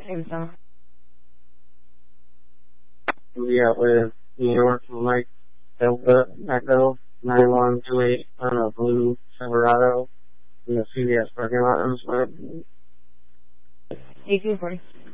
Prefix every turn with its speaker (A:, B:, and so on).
A: Amazon.
B: We'll be out with New York from Mike Delta Echo 9128 on a blue Silverado in the CVS parking lot.
A: 1840.